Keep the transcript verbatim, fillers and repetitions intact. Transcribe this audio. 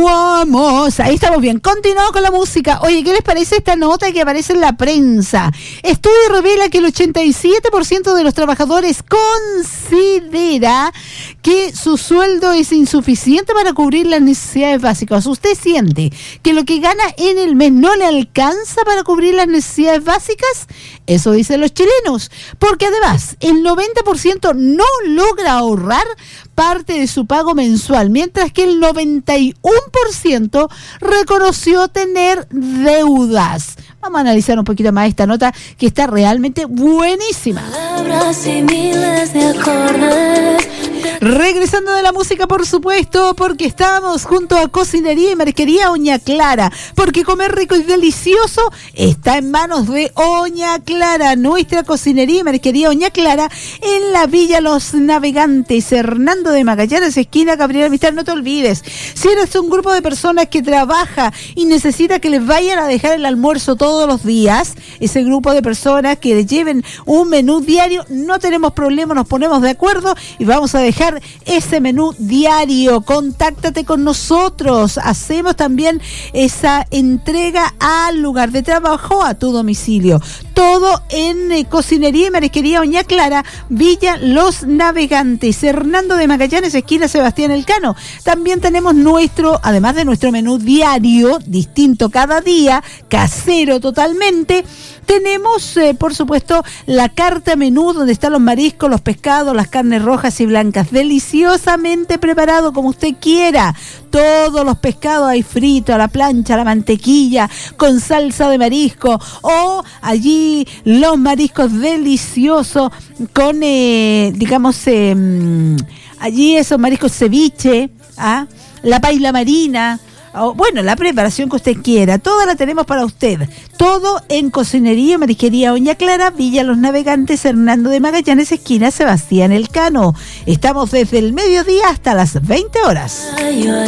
Continuamos, ahí estamos bien, continuamos con la música. Oye, ¿qué les parece esta nota que aparece en la prensa? Estudio revela que el ochenta y siete por ciento de los trabajadores considera que su sueldo es insuficiente para cubrir las necesidades básicas. ¿Usted siente que lo que gana en el mes no le alcanza para cubrir las necesidades básicas? Eso dicen los chilenos, porque además el noventa por ciento no logra ahorrar parte de su pago mensual, mientras que el noventa y uno por ciento reconoció tener deudas. Vamos a analizar un poquito más esta nota que está realmente buenísima. Palabras y miles de acordes. Regresando de la música, por supuesto, porque estamos junto a Cocinería y Marquería Oña Clara, porque comer rico y delicioso está en manos de Oña Clara, nuestra Cocinería y Marquería Oña Clara, en la Villa Los Navegantes, Hernando de Magallanes, esquina Gabriel Mistral. No te olvides, si eres un grupo de personas que trabaja y necesita que les vayan a dejar el almuerzo todos los días, ese grupo de personas que les lleven un menú diario, no tenemos problema, nos ponemos de acuerdo y vamos a dejar ese menú diario. Contáctate con nosotros, hacemos también esa entrega al lugar de trabajo, a tu domicilio, todo en eh, Cocinería y Marisquería Oña Clara, Villa Los Navegantes, Hernando de Magallanes, esquina Sebastián Elcano. También tenemos nuestro, además de nuestro menú diario, distinto cada día, casero totalmente, tenemos eh, por supuesto la carta menú donde están los mariscos, los pescados, las carnes rojas y blancas, deliciosamente preparado como usted quiera. Todos los pescados hay frito, a la plancha, a la mantequilla, con salsa de marisco, o allí los mariscos deliciosos con, eh, digamos, eh, allí esos mariscos ceviche, ¿ah? La paila marina. Oh, bueno, la preparación que usted quiera, toda la tenemos para usted. Todo en Cocinería y Marisquería Oña Clara, Villa Los Navegantes, Hernando de Magallanes, esquina Sebastián Elcano. Estamos desde el mediodía hasta las veinte horas. Yo